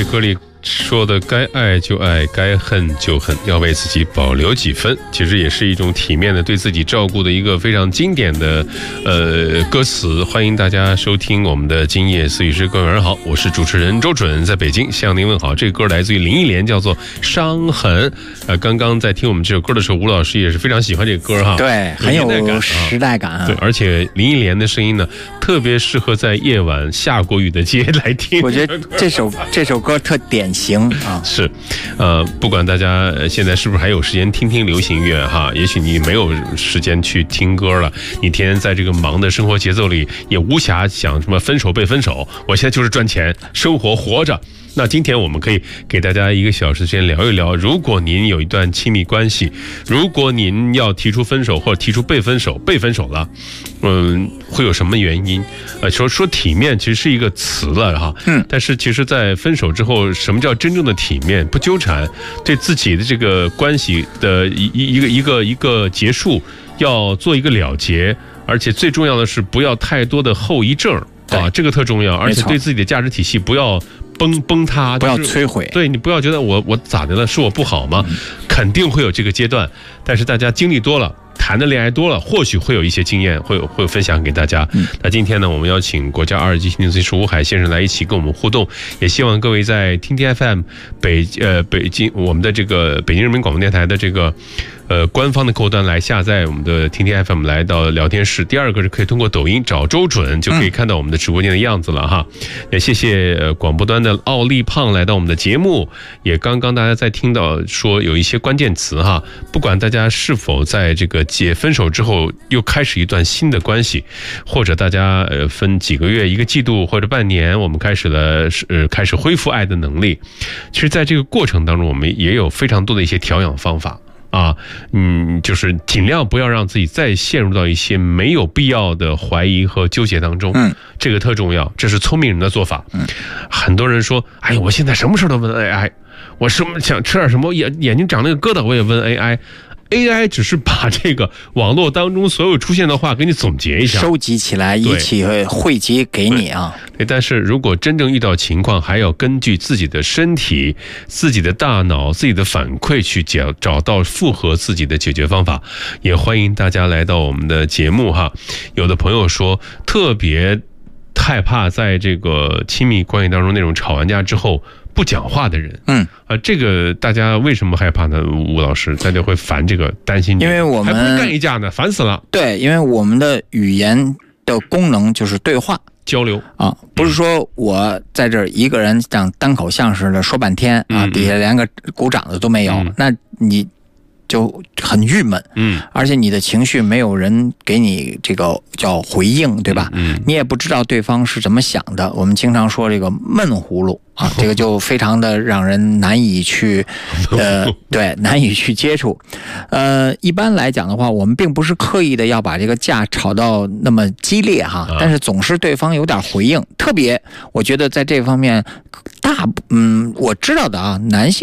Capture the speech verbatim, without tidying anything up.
歌里说的该爱就爱，该恨就恨，要为自己保留几分，其实也是一种体面的对自己照顾的一个非常经典的呃歌词。欢迎大家收听我们的今夜思雨诗，各位晚上好，我是主持人周准，在北京向您问好。这个歌来自于林忆莲，叫做《伤痕》。呃，刚刚在听我们这首歌的时候，吴老师也是非常喜欢这个歌哈， 对，很有时代感、啊。 对，而且林忆莲的声音呢，特别适合在夜晚下过雨的街来听。 我觉得这首这首歌特典型啊。 是，呃，不管大家现在是不是还有时间听听流行乐哈，也许你没有时间去听歌了，你天天在这个忙的生活节奏里，也无暇想什么分手被分手，我现在就是赚钱，生活活着。那今天我们可以给大家一个小时时间聊一聊，如果您有一段亲密关系，如果您要提出分手或者提出被分手，被分手了，嗯，会有什么原因？呃，说说体面其实是一个词了哈，嗯，但是其实在分手之后，什么叫真正的体面？不纠缠，对自己的这个关系的一一个一个一个结束，要做一个了结，而且最重要的是不要太多的后遗症啊，这个特重要，而且对自己的价值体系不要崩崩塌， 不要摧毁。 对，你不要觉得我我咋的了，是我不好吗？嗯、肯定会有这个阶段，但是大家经历多了，谈的恋爱多了，或许会有一些经验，会有会分享给大家。嗯、那今天呢，我们邀请国家二级心理咨询师吴海先生来一起跟我们互动，也希望各位在听听 F M 北呃北京我们的这个北京人民广播电台的这个。呃，官方的客户端来下载我们的听听 F M 来到聊天室。第二个是可以通过抖音找周准，就可以看到我们的直播间的样子了哈。也谢谢呃广播端的奥利胖来到我们的节目。也刚刚大家在听到说有一些关键词哈，不管大家是否在这个解分手之后又开始一段新的关系，或者大家呃分几个月、一个季度或者半年，我们开始了呃开始恢复爱的能力。其实，在这个过程当中，我们也有非常多的一些调养方法。啊，嗯，就是尽量不要让自己再陷入到一些没有必要的怀疑和纠结当中。嗯，这个特重要，这是聪明人的做法。嗯，很多人说，哎呀，我现在什么事都问 A I， 我什么想吃点什么，眼眼睛长那个疙瘩，我也问 A I。A I 只是把这个网络当中所有出现的话给你总结一下， 收集起来，一起汇集给你啊。 对，但是如果真正遇到情况，还要根据自己的身体、自己的大脑、自己的反馈去找找到符合自己的解决方法。也欢迎大家来到我们的节目哈。有的朋友说特别害怕在这个亲密关系当中那种吵完架之后不讲话的人，嗯，啊，这个大家为什么害怕呢？吴老师，大家会烦这个，担心， 因为我们还不是干一架呢，烦死了。 对，因为我们的语言的功能就是对话交流啊，不是说我在这儿一个人这样单口相声的说半天啊，底下连个鼓掌的都没有，嗯、那你就很郁闷，嗯，而且你的情绪没有人给你这个叫回应，对吧？嗯，你也不知道对方是怎么想的。我们经常说这个闷葫芦啊，这个就非常的让人难以去，呃，对，难以去接触。呃，一般来讲的话，我们并不是刻意的要把这个架吵到那么激烈哈，但是总是对方有点回应。特别，我觉得在这方面，大嗯，我知道的啊，男性。